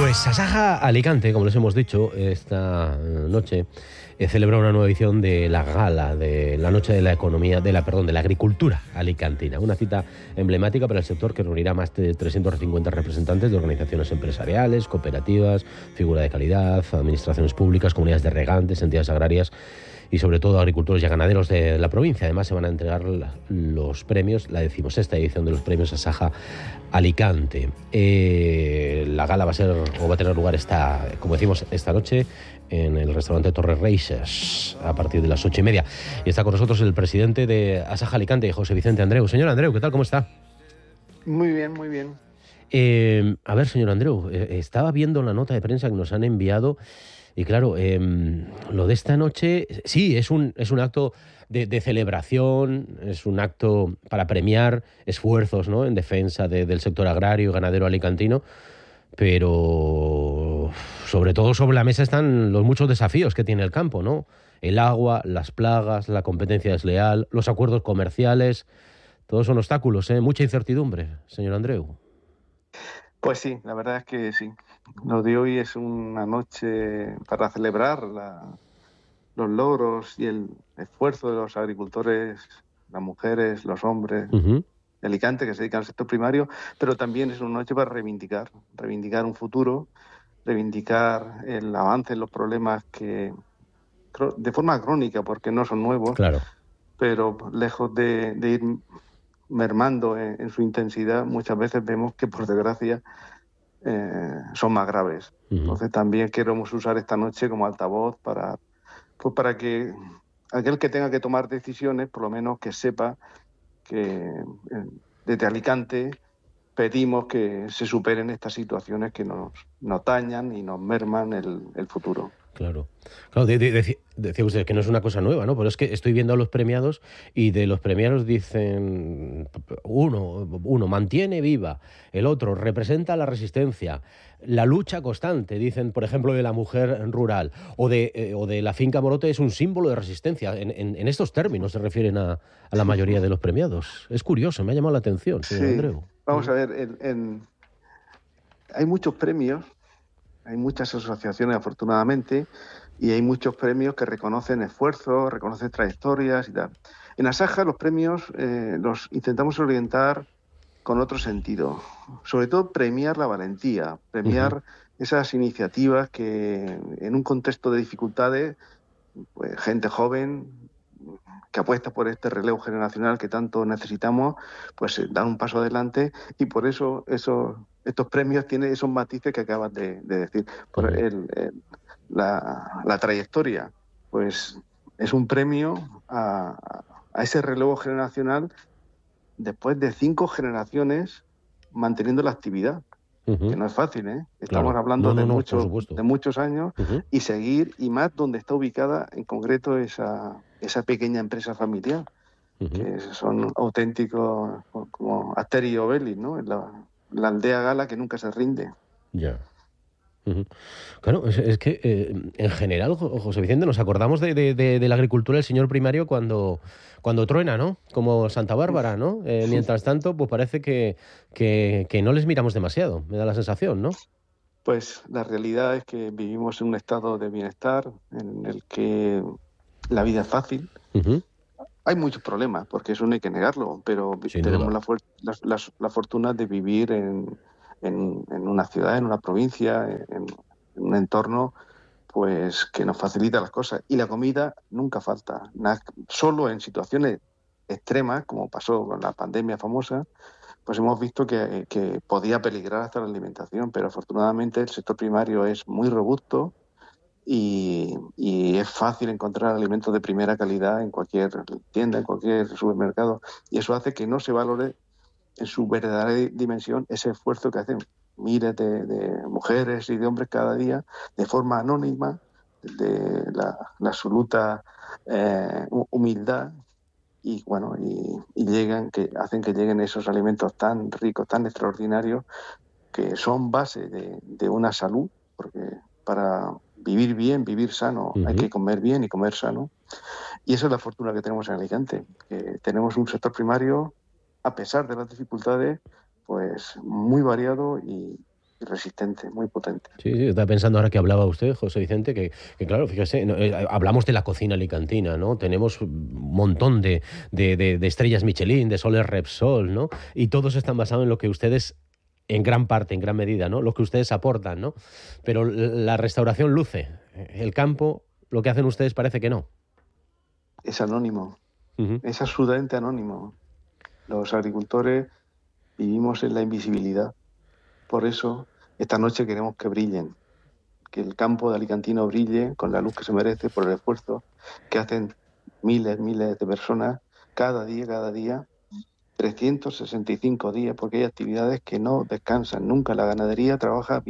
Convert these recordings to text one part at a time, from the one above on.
Pues Asaja Alicante, como les hemos dicho, esta noche celebra una nueva edición de la gala de la Noche de la Economía, de la Agricultura alicantina. Una cita emblemática para el sector que reunirá más de 350 representantes de organizaciones empresariales, cooperativas, figura de calidad, administraciones públicas, comunidades de regantes, entidades agrarias y sobre todo agricultores y ganaderos de la provincia. Además se van a entregar los premios, la 16ª edición de los premios Asaja Alicante. La gala va a tener lugar como decimos, esta noche en el restaurante Torres Reixes a partir de las 8:30. Y está con nosotros el presidente de Asaja Alicante, José Vicente Andreu. Señor Andreu, ¿qué tal? ¿Cómo está? Muy bien, muy bien. A ver, señor Andreu, estaba viendo la nota de prensa que nos han enviado. Y claro, lo de esta noche, sí, es un acto de celebración, es un acto para premiar esfuerzos, ¿no?, en defensa del sector agrario y ganadero alicantino, pero sobre todo sobre la mesa están los muchos desafíos que tiene el campo, ¿no? El agua, las plagas, la competencia desleal, los acuerdos comerciales, todos son obstáculos, mucha incertidumbre, señor Andreu. Pues sí, la verdad es que sí. Lo de hoy es una noche para celebrar los logros y el esfuerzo de los agricultores, las mujeres, los hombres de Alicante que se dedican al sector primario, pero también es una noche para reivindicar un futuro, reivindicar el avance en los problemas que de forma crónica, porque no son nuevos, claro, pero lejos de ir mermando en su intensidad, muchas veces vemos que, por desgracia, son más graves. Entonces también queremos usar esta noche como altavoz para que aquel que tenga que tomar decisiones, por lo menos que sepa que desde Alicante pedimos que se superen estas situaciones que nos dañan y nos merman el futuro. Claro. Decía usted que no es una cosa nueva, ¿no? Pero es que estoy viendo a los premiados y de los premiados dicen uno mantiene viva, el otro representa la resistencia, la lucha constante, dicen, por ejemplo, de la mujer rural o de la finca Morote es un símbolo de resistencia. En estos términos se refieren a la mayoría de los premiados. Es curioso, me ha llamado la atención, señor Andreu. Vamos a ver, hay muchos premios. Hay muchas asociaciones, afortunadamente, y hay muchos premios que reconocen esfuerzos, reconocen trayectorias y tal. En Asaja los premios los intentamos orientar con otro sentido. Sobre todo premiar la valentía, premiar esas iniciativas que en un contexto de dificultades, pues gente joven que apuesta por este relevo generacional que tanto necesitamos, pues dan un paso adelante, y por eso estos premios tienen esos matices que acabas de decir. Por la trayectoria, pues es un premio a ese relevo generacional después de 5 generaciones manteniendo la actividad, que no es fácil, ¿eh? Estamos hablando de muchos años, y seguir, y más donde está ubicada en concreto esa pequeña empresa familiar, que son auténticos como Asterio Obelix, ¿no? La aldea gala que nunca se rinde. Ya. Claro, es que en general, José Vicente, nos acordamos de la agricultura del señor primario cuando truena, ¿no? Como Santa Bárbara, ¿no? Mientras tanto, pues parece que no les miramos demasiado, me da la sensación, ¿no? Pues la realidad es que vivimos en un estado de bienestar en el que la vida es fácil. Hay muchos problemas, porque eso no hay que negarlo, pero tenemos la fortuna de vivir en una ciudad, en una provincia, en un entorno pues que nos facilita las cosas. Y la comida nunca falta. Solo en situaciones extremas, como pasó con la pandemia famosa, pues hemos visto que podía peligrar hasta la alimentación, pero afortunadamente el sector primario es muy robusto y es fácil encontrar alimentos de primera calidad en cualquier tienda, en cualquier supermercado, y eso hace que no se valore en su verdadera dimensión ese esfuerzo que hacen miles de mujeres y de hombres cada día de forma anónima, de la absoluta humildad, y bueno, y hacen que lleguen esos alimentos tan ricos, tan extraordinarios, que son base de una salud, porque para vivir bien, vivir sano, hay que comer bien y comer sano. Y esa es la fortuna que tenemos en Alicante, que tenemos un sector primario, a pesar de las dificultades, pues muy variado y y resistente, muy potente. Sí, estaba pensando ahora que hablaba usted, José Vicente, que claro, fíjese, hablamos de la cocina alicantina, ¿no? Tenemos un montón de estrellas Michelin, de soles Repsol, ¿no? Y todos están basados en lo que ustedes, en gran parte, en gran medida, ¿no? Lo que ustedes aportan, ¿no? Pero la restauración luce. El campo, lo que hacen ustedes parece que no. Es anónimo, es absolutamente anónimo. Los agricultores vivimos en la invisibilidad. Por eso, esta noche queremos que brillen, que el campo de alicantino brille con la luz que se merece por el esfuerzo que hacen miles de personas cada día, 365 días, porque hay actividades que no descansan nunca. La ganadería trabaja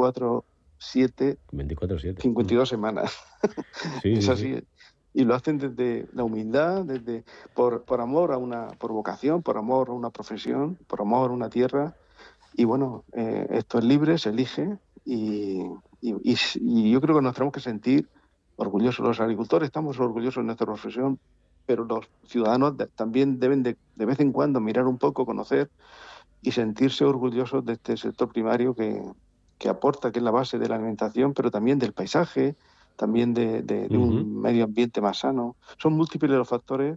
24/7, 52 semanas. Sí, es sí, así. sí. Y lo hacen desde la humildad, por amor por vocación, por amor a una profesión, por amor a una tierra. Y bueno, esto es libre, se elige y yo creo que nos tenemos que sentir orgullosos. Los agricultores estamos orgullosos de nuestra profesión, pero los ciudadanos también deben de vez en cuando mirar un poco, conocer y sentirse orgullosos de este sector primario que aporta, que es la base de la alimentación, pero también del paisaje, también de un medio ambiente más sano. Son múltiples los factores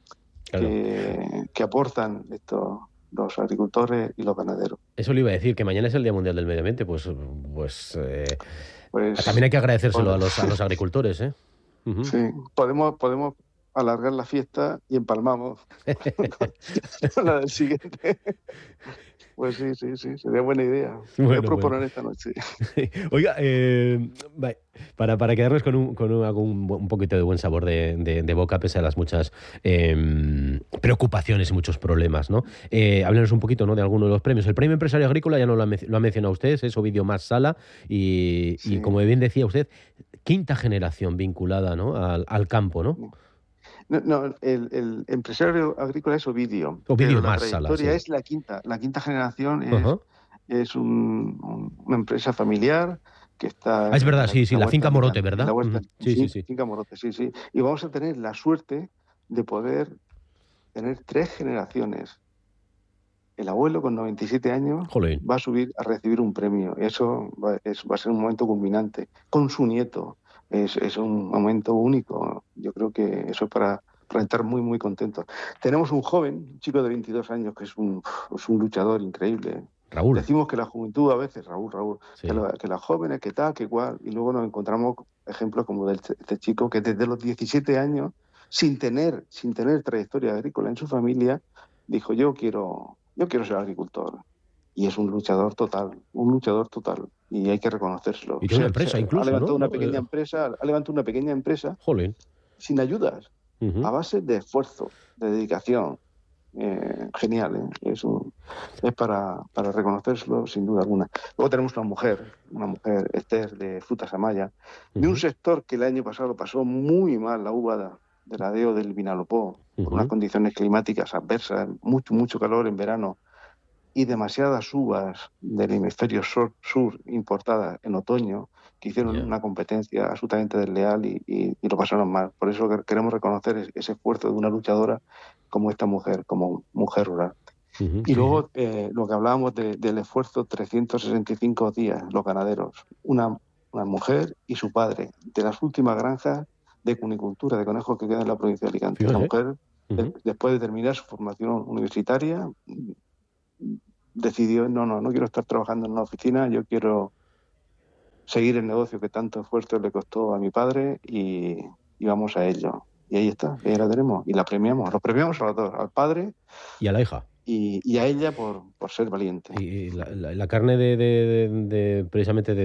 que aportan los agricultores y los ganaderos. Eso le iba a decir, que mañana es el Día Mundial del Medio Ambiente, pues también hay que agradecérselo a los agricultores, ¿eh? Sí, podemos alargar la fiesta y empalmamos con la del siguiente. Pues sí, sería buena idea. Voy a proponer esta noche. Oiga, para quedarnos con un poquito de buen sabor de boca, pese a las muchas preocupaciones y muchos problemas, ¿no? Háblenos un poquito, ¿no?, de alguno de los premios. El Premio Empresario Agrícola ya no lo ha mencionado usted, es Ovidio Mas Sala, y como bien decía usted, quinta generación vinculada, ¿no?, al campo, ¿no? No, el empresario agrícola es Ovidio. Ovidio Mas Sala. La trayectoria es la quinta. La quinta generación es una empresa familiar que está... es verdad, sí, la finca Morote, ¿verdad? Sí, finca Morote, sí. Y vamos a tener la suerte de poder tener 3 generaciones. El abuelo, con 97 años, va a subir a recibir un premio. Eso va a ser un momento culminante. Con su nieto. Es un momento único. Yo creo que eso es para estar muy, muy contentos. Tenemos un joven, un chico de 22 años, que es un luchador increíble. Raúl. Decimos que la juventud a veces, Raúl, sí, que las jóvenes, que tal, que cual, y luego nos encontramos ejemplos como de este chico que desde los 17 años, sin tener trayectoria agrícola en su familia, dijo: yo quiero ser agricultor. Y es un luchador total. Y hay que reconocérselo. Y tiene una empresa incluso, ha levantado, ¿no?, una pequeña empresa Jolín. Sin ayudas, a base de esfuerzo, de dedicación. Genial, ¿eh? Es para reconocérselo sin duda alguna. Luego tenemos una mujer, Esther, de Frutas Amaya, de un sector que el año pasado pasó muy mal, la uva de la DEO del Vinalopó, por unas condiciones climáticas adversas, mucho calor en verano y demasiadas uvas del hemisferio sur importadas en otoño, que hicieron una competencia absolutamente desleal y lo pasaron mal. Por eso queremos reconocer ese esfuerzo de una luchadora como esta mujer, como mujer rural. Y luego lo que hablábamos del esfuerzo, 365 días, los ganaderos. Una mujer y su padre, de las últimas granjas de cunicultura, de conejos que quedan en la provincia de Alicante. La mujer, después de terminar su formación universitaria, decidió: no quiero estar trabajando en una oficina, yo quiero seguir el negocio que tanto esfuerzo le costó a mi padre y vamos a ello. Y ahí está, ahí la tenemos. Y la premiamos. Los premiamos a los dos, al padre y a la hija. Y a ella por ser valiente. Y la carne precisamente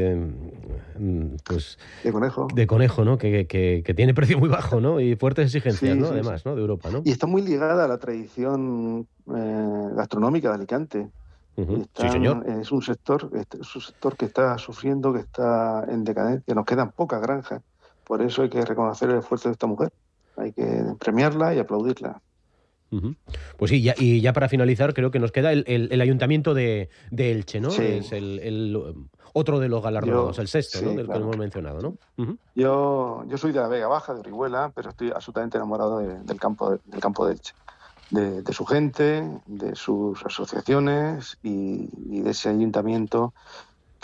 de conejo. De conejo, ¿no? Que tiene precio muy bajo, ¿no? Y fuertes exigencias, ¿no? Además, ¿no? De Europa, ¿no? Y está muy ligada a la tradición gastronómica de Alicante. Sí, señor. Es un sector que está sufriendo, que está en decadencia. Nos quedan pocas granjas. Por eso hay que reconocer el esfuerzo de esta mujer. Hay que premiarla y aplaudirla. Pues sí, y ya para finalizar, creo que nos queda el Ayuntamiento de Elche, ¿no? Sí. Es el otro de los galardonados, el sexto, ¿no? Del que hemos mencionado, ¿no? Yo soy de la Vega Baja, de Orihuela, pero estoy absolutamente enamorado del campo de Elche. De su gente, de sus asociaciones y de ese ayuntamiento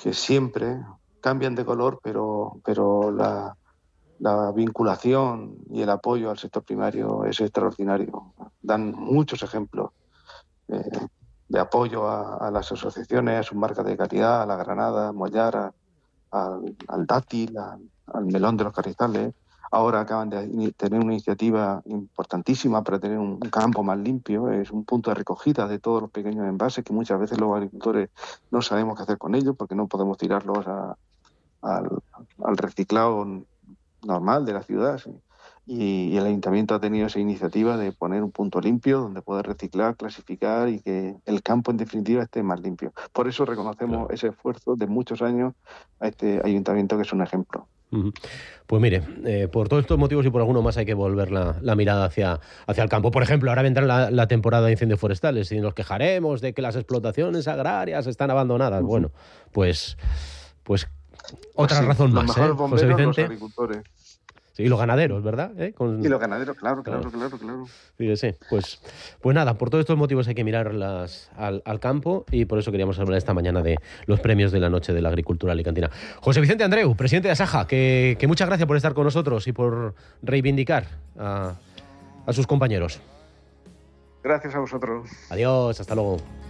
siempre cambian de color, pero la vinculación y el apoyo al sector primario es extraordinario. Dan muchos ejemplos de apoyo a las asociaciones, a sus marcas de calidad, a la granada, a Mollar, al dátil, al melón de los Carrizales. Ahora acaban de tener una iniciativa importantísima para tener un campo más limpio. Es un punto de recogida de todos los pequeños envases que muchas veces los agricultores no sabemos qué hacer con ellos porque no podemos tirarlos al reciclado normal de la ciudad. ¿Sí? Y el ayuntamiento ha tenido esa iniciativa de poner un punto limpio donde poder reciclar, clasificar y que el campo en definitiva esté más limpio. Por eso reconocemos ese esfuerzo de muchos años a este ayuntamiento, que es un ejemplo. Pues mire, por todos estos motivos y por alguno más hay que volver la mirada hacia el campo. Por ejemplo, ahora vendrá la temporada de incendios forestales y nos quejaremos de que las explotaciones agrarias están abandonadas. Bueno, pues otra razón más, los mejores bomberos, José Vicente. los agricultores. Sí, y los ganaderos, ¿verdad? Y los ganaderos, claro. Fíjese, pues nada, por todos estos motivos hay que mirar al campo y por eso queríamos hablar esta mañana de los premios de la Noche de la Agricultura Alicantina. José Vicente Andreu, presidente de Asaja, que muchas gracias por estar con nosotros y por reivindicar a sus compañeros. Gracias a vosotros. Adiós, hasta luego.